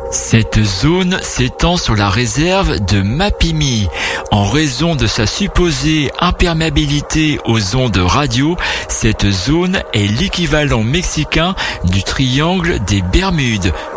Cette zone s'étend sur la réserve de Mapimi. En raison de sa supposée imperméabilité aux ondes radio, cette zone est l'équivalent mexicain du triangle des Bermudes.